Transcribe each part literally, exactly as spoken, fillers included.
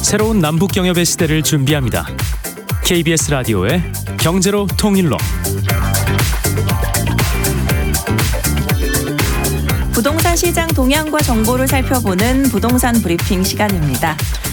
새로운 남북 경협의 시대를 준비합니다. 케이비에스 라디오의 경제로 통일로. 부동산 시장 동향과 정보를 살펴보는 부동산 브리핑 시간입니다.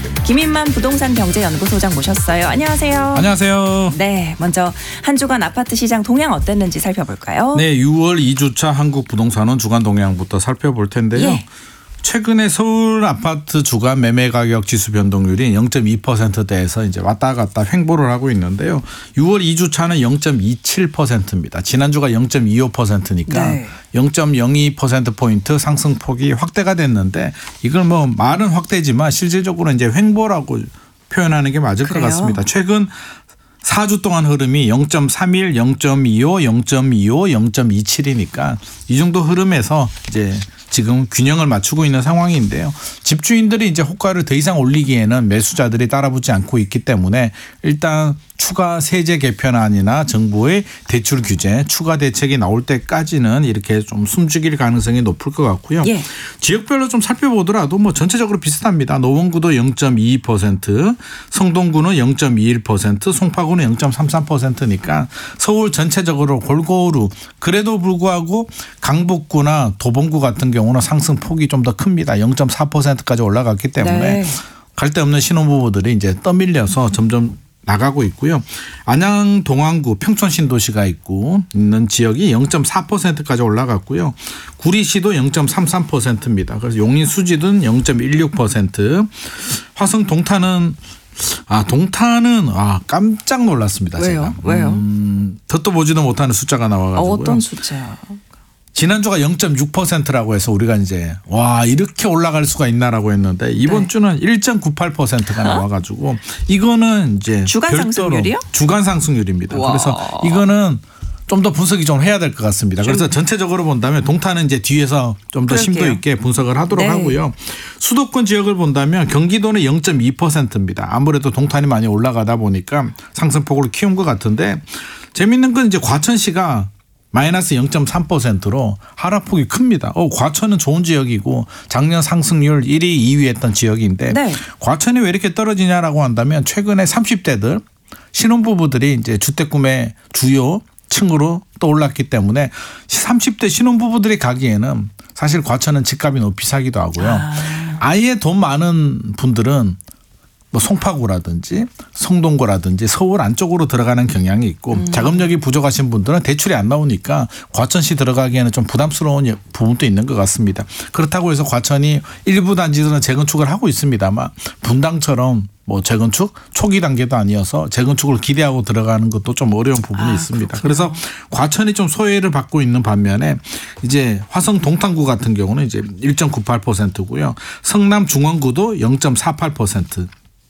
김인만 부동산 경제연구소장 모셨어요. 안녕하세요. 안녕하세요. 네, 먼저 한 주간 아파트 시장 동향 어땠는지 살펴볼까요? 네, 유월 이 주차 한국 부동산은 주간 동향부터 살펴볼 텐데요. 예. 최근에 서울 아파트 주간 매매 가격 지수 변동률이 영 점 이 퍼센트대에서 이제 왔다 갔다 횡보를 하고 있는데요. 유월 이 주차는 영 점 이칠 퍼센트입니다. 지난주가 영 점 이오 퍼센트니까 네. 영 점 영이 퍼센트포인트 상승폭이 확대가 됐는데 이걸 뭐 말은 확대지만 실질적으로 이제 횡보라고 표현하는 게 맞을 그래요? 것 같습니다. 최근 사 주 동안 흐름이 영 점 삼일, 영 점 이오, 영 점 이오, 영 점 이칠이니까 이 정도 흐름에서 이제 지금 균형을 맞추고 있는 상황인데요. 집주인들이 이제 호가를 더 이상 올리기에는 매수자들이 따라붙지 않고 있기 때문에 일단 추가 세제 개편안이나 정부의 대출 규제, 추가 대책이 나올 때까지는 이렇게 좀 숨죽일 가능성이 높을 것 같고요. 예. 지역별로 좀 살펴보더라도 뭐 전체적으로 비슷합니다. 노원구도 영 점 이이 퍼센트, 성동구는 영 점 이일 퍼센트, 송파구는 영 점 삼삼 퍼센트니까 서울 전체적으로 골고루 그래도 불구하고 강북구나 도봉구 같은 경우는 상승폭이 좀 더 큽니다. 영 점 사 퍼센트까지 올라갔기 때문에 네. 갈 데 없는 신혼부부들이 이제 떠밀려서 점점 나가고 있고요. 안양 동안구 평촌 신도시가 있고 있는 지역이 영 점 사 퍼센트까지 올라갔고요. 구리시도 영 점 삼삼 퍼센트입니다. 그래서 용인 수지는 영 점 일육 퍼센트. 화성 동탄은 아 동탄은 아 깜짝 놀랐습니다. 왜요? 제가. 왜요? 음, 듣도 보지도 못하는 숫자가 나와가지고요. 어떤 숫자? 지난주가 영 점 육 퍼센트라고 해서 우리가 이제 와 이렇게 올라갈 수가 있나라고 했는데 이번 네. 주는 일 점 구팔 퍼센트가 나와가지고 이거는 이제 주간 별도로 상승률이요? 주간 상승률입니다. 와. 그래서 이거는 좀 더 분석이 좀 해야 될 것 같습니다. 그래서 전체적으로 본다면 동탄은 이제 뒤에서 좀 더 심도 있게 분석을 하도록 네. 하고요. 수도권 지역을 본다면 경기도는 영 점 이 퍼센트입니다. 아무래도 동탄이 많이 올라가다 보니까 상승폭을 키운 것 같은데 재밌는 건 이제 과천시가 마이너스 영 점 삼 퍼센트로 하락폭이 큽니다. 어, 과천은 좋은 지역이고 작년 상승률 일 위, 이 위 했던 지역인데 네. 과천이 왜 이렇게 떨어지냐라고 한다면 최근에 삼십 대들 신혼부부들이 이제 주택 구매 주요 층으로 떠올랐기 때문에 삼십 대 신혼부부들이 가기에는 사실 과천은 집값이 너무 비싸기도 하고요. 아. 아예 돈 많은 분들은 뭐 송파구라든지 성동구라든지 서울 안쪽으로 들어가는 경향이 있고 음. 자금력이 부족하신 분들은 대출이 안 나오니까 과천시 들어가기에는 좀 부담스러운 부분도 있는 것 같습니다. 그렇다고 해서 과천이 일부 단지들은 재건축을 하고 있습니다만 분당처럼 뭐 재건축 초기 단계도 아니어서 재건축을 기대하고 들어가는 것도 좀 어려운 부분이 아, 있습니다. 그렇구나. 그래서 과천이 좀 소외를 받고 있는 반면에 이제 화성 동탄구 같은 경우는 이제 일 점 구팔 퍼센트고요. 성남 중원구도 영 점 사팔 퍼센트.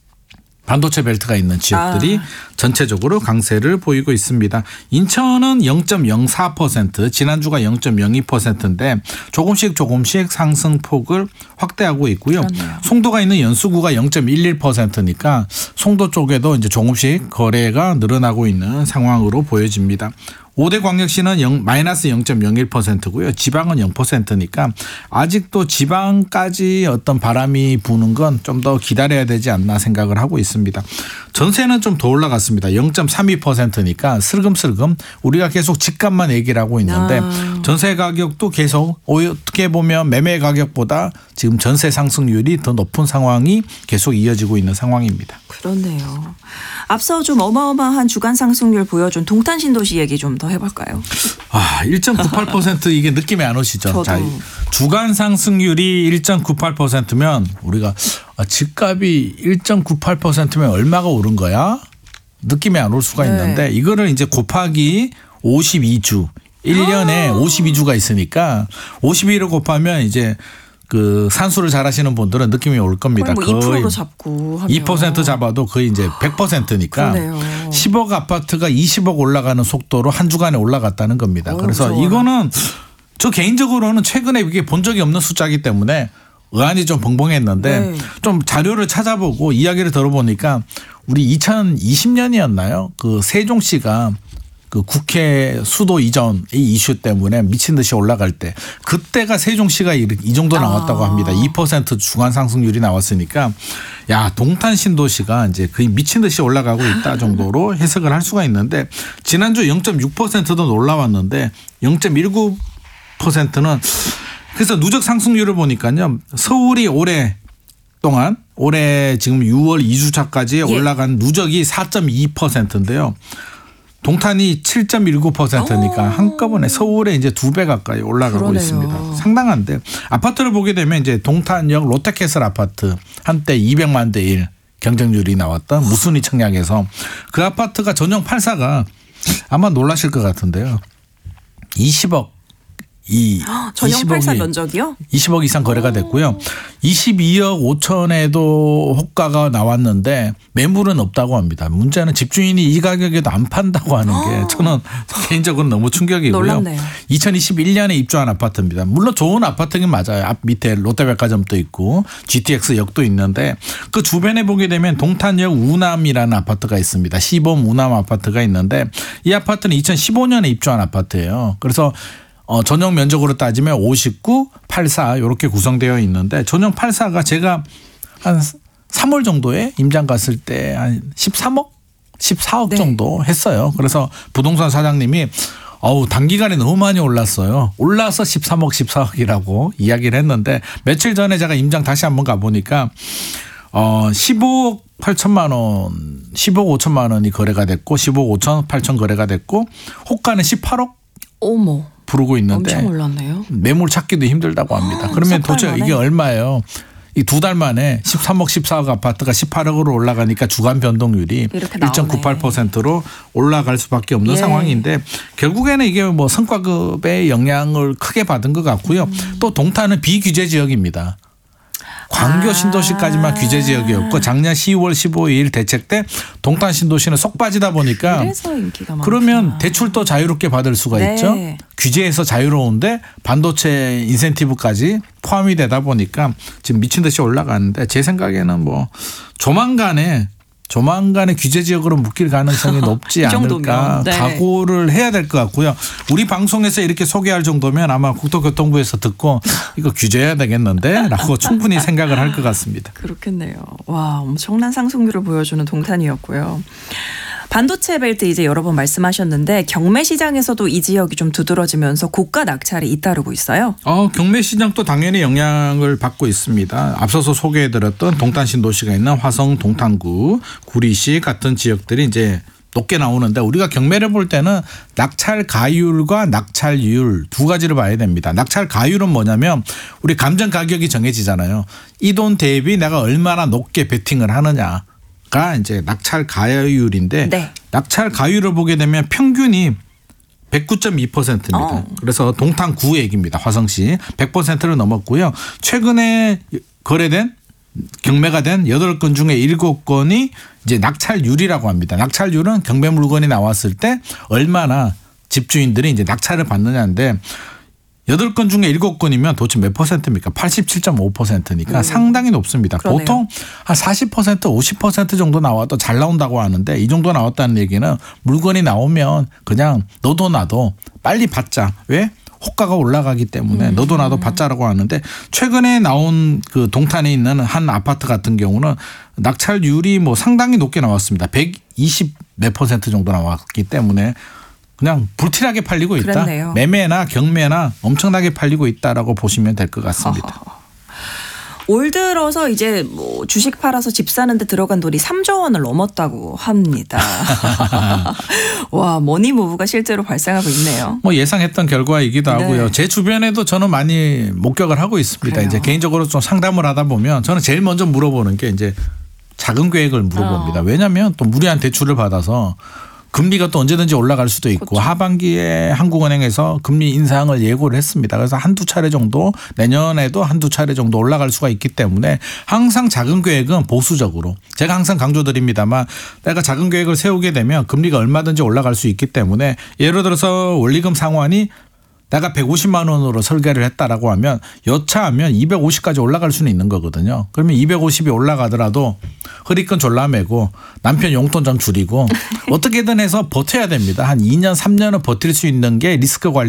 반도체 벨트가 있는 지역들이 아. 전체적으로 강세를 보이고 있습니다. 인천은 영 점 영사 퍼센트, 지난주가 영 점 영이 퍼센트인데 조금씩 조금씩 상승폭을 확대하고 있고요. 그렇네요. 송도가 있는 연수구가 영 점 일일 퍼센트니까 송도 쪽에도 이제 조금씩 거래가 늘어나고 있는 상황으로 보여집니다. 오 대 광역시는 영, 마이너스 영 점 영일 퍼센트고요. 지방은 영 퍼센트니까 아직도 지방까지 어떤 바람이 부는 건 좀 더 기다려야 되지 않나 생각을 하고 있습니다. 전세는 좀 더 올라갔습니다. 영 점 삼이 퍼센트니까 슬금슬금 우리가 계속 집값만 얘기를 하고 있는데 아. 전세 가격도 계속 어떻게 보면 매매 가격보다 지금 전세 상승률이 더 높은 상황이 계속 이어지고 있는 상황입니다. 그렇네요. 앞서 좀 어마어마한 주간 상승률 보여준 동탄 신도시 얘기 좀 더 해볼까요? 아, 일 점 구팔 퍼센트 이게 느낌이 안 오시죠? 저도. 자, 주간 상승률이 일 점 구팔 퍼센트면 우리가 아, 집값이 일 점 구팔 퍼센트면 얼마가 오른 거야? 느낌이 안 올 수가 네. 있는데 이거를 이제 곱하기 오십이 주 일 년에 아. 오십이 주가 있으니까 오십이를 곱하면 이제 그 산수를 잘 하시는 분들은 느낌이 올 겁니다. 거의 뭐 이 퍼센트로 잡고 하면. 이 퍼센트 잡아도 거의 이제 백 퍼센트니까 그러네요. 십억 아파트가 이십억 올라가는 속도로 한 주간에 올라갔다는 겁니다. 어우, 그래서 무서워라. 이거는 저 개인적으로는 최근에 이게 본 적이 없는 숫자이기 때문에 의안이 좀 벙벙했는데 네. 좀 자료를 찾아보고 이야기를 들어보니까 우리 이천이십 년이었나요? 그 세종시가 그 그 국회 수도 이전 이 이슈 때문에 미친 듯이 올라갈 때 그때가 세종시가 이 정도 나왔다고 합니다. 이 퍼센트 주간 상승률이 나왔으니까 야 동탄 신도시가 이제 거의 미친 듯이 올라가고 있다 정도로 해석을 할 수가 있는데 지난주 영 점 육 퍼센트도 올라왔는데 영 점 일구 퍼센트는 그래서 누적 상승률을 보니까요. 서울이 올해 동안 올해 지금 유월 이 주차까지 올라간 누적이 사 점 이 퍼센트인데요. 동탄이 칠 점 일구 퍼센트니까 오. 한꺼번에 서울에 이제 두 배 가까이 올라가고 그러네요. 있습니다. 상당한데 아파트를 보게 되면 이제 동탄역 롯데캐슬 아파트 한때 이백만 대 일 경쟁률이 나왔던 무순위 청약에서 그 아파트가 전용 팔 사가 아마 놀라실 것 같은데요. 이십억 이 전용 팔 사 면적이요? 이십억 이상 거래가 됐고요. 이십이억 오천에도 호가가 나왔는데 매물은 없다고 합니다. 문제는 집주인이 이 가격에도 안 판다고 하는 게 저는 개인적으로 너무 충격이고요. 놀랍네요. 이천이십일 년에 입주한 아파트입니다. 물론 좋은 아파트긴 맞아요. 앞 밑에 롯데백화점도 있고 지티엑스역도 있는데 그 주변에 보게 되면 동탄역 우남이라는 아파트가 있습니다. 시범 우남 아파트가 있는데 이 아파트는 이천십오 년에 입주한 아파트예요. 그래서 어, 전용 면적으로 따지면 오십구, 팔십사 이렇게 구성되어 있는데 전용 팔 사가 제가 한 삼월 정도에 임장 갔을 때 한 십삼억, 십사억 네. 정도 했어요. 그래서 부동산 사장님이 어우 단기간에 너무 많이 올랐어요. 올라서 십삼억, 십사억이라고 이야기를 했는데 며칠 전에 제가 임장 다시 한번 가보니까 어, 십오억 팔천만 원, 십오억 오천만 원이 거래가 됐고 십오억 오천, 팔천 거래가 됐고 호가는 십팔억 어머. 부르고 있는데 엄청 올랐네요. 매물 찾기도 힘들다고 합니다. 아, 그러면 석 달 도대체 만에? 이게 얼마예요? 이 두 달 만에 십삼억, 십사억 아파트가 십팔억으로 올라가니까 주간 변동률이 이렇게 일 점 구팔 퍼센트로 올라갈 수밖에 없는 예. 상황인데 결국에는 이게 뭐 성과급의 영향을 크게 받은 것 같고요. 음. 또 동탄은 비규제 지역입니다. 광교 아. 신도시까지만 규제 지역이었고 작년 시월 십오일 대책 때 동탄 신도시는 속 빠지다 보니까 그래서 인기가 많구나. 그러면 대출도 자유롭게 받을 수가 네. 있죠. 규제에서 자유로운데 반도체 인센티브까지 포함이 되다 보니까 지금 미친 듯이 올라가는데 제 생각에는 뭐 조만간에 조만간에 규제 지역으로 묶일 가능성이 높지 이 않을까 정도면, 네. 각오를 해야 될 것 같고요. 우리 방송에서 이렇게 소개할 정도면 아마 국토교통부에서 듣고 이거 규제해야 되겠는데 라고 충분히 생각을 할 것 같습니다. 그렇겠네요. 와, 엄청난 상승률을 보여주는 동탄이었고요. 반도체 벨트 이제 여러 번 말씀하셨는데 경매 시장에서도 이 지역이 좀 두드러지면서 고가 낙찰이 잇따르고 있어요. 어, 경매 시장도 당연히 영향을 받고 있습니다. 앞서서 소개해드렸던 동탄 신도시가 있는 화성, 동탄구, 구리시 같은 지역들이 이제 높게 나오는데 우리가 경매를 볼 때는 낙찰 가율과 낙찰률 두 가지를 봐야 됩니다. 낙찰 가율은 뭐냐면 우리 감정 가격이 정해지잖아요. 이 돈 대비 내가 얼마나 높게 베팅을 하느냐. 가 이제 낙찰 가율인데 네. 낙찰 가율을 보게 되면 평균이 백구 점 이 퍼센트입니다. 어. 그래서 동탄구 얘기입니다. 화성시 백 퍼센트를 넘었고요. 최근에 거래된 경매가 된 여덟 건 중에 일곱 건이 이제 낙찰률이라고 합니다. 낙찰률은 경매 물건이 나왔을 때 얼마나 집주인들이 이제 낙찰을 받느냐인데 여덟 건 중에 일곱 건이면 도대체 몇 퍼센트입니까? 팔십칠 점 오 퍼센트니까 음. 상당히 높습니다. 그러네요. 보통 한 사십 퍼센트, 오십 퍼센트 정도 나와도 잘 나온다고 하는데 이 정도 나왔다는 얘기는 물건이 나오면 그냥 너도 나도 빨리 받자. 왜? 호가가 올라가기 때문에 너도 나도 받자라고 하는데 최근에 나온 그 동탄에 있는 한 아파트 같은 경우는 낙찰률이 뭐 상당히 높게 나왔습니다. 백이십 몇 퍼센트 정도 나왔기 때문에 그냥 불티나게 팔리고 있다. 그렇네요. 매매나 경매나 엄청나게 팔리고 있다라고 보시면 될 것 같습니다. 허허허. 올 들어서 이제 뭐 주식 팔아서 집 사는데 들어간 돈이 삼조 원을 넘었다고 합니다. 와, 머니무브가 실제로 발생하고 있네요. 뭐 예상했던 결과이기도 네. 하고요. 제 주변에도 저는 많이 목격을 하고 있습니다. 그래요. 이제 개인적으로 좀 상담을 하다 보면 저는 제일 먼저 물어보는 게 이제 자금 계획을 물어봅니다. 어. 왜냐하면 또 무리한 대출을 받아서 금리가 또 언제든지 올라갈 수도 있고 그렇죠. 하반기에 한국은행에서 금리 인상을 예고를 했습니다. 그래서 한두 차례 정도 내년에도 한두 차례 정도 올라갈 수가 있기 때문에 항상 자금 계획은 보수적으로 제가 항상 강조드립니다만 내가 자금 계획을 세우게 되면 금리가 얼마든지 올라갈 수 있기 때문에 예를 들어서 원리금 상환이 내가 백오십만 원으로 설계를 했다라고 하면 여차하면 이백오십까지 올라갈 수는 있는 거거든요. 그러면 이백오십이 올라가더라도 허리끈 졸라매고 남편 용돈 좀 줄이고 어떻게든 해서 버텨야 됩니다. 한 이 년 삼 년은 버틸 수 있는 게 리스크 관리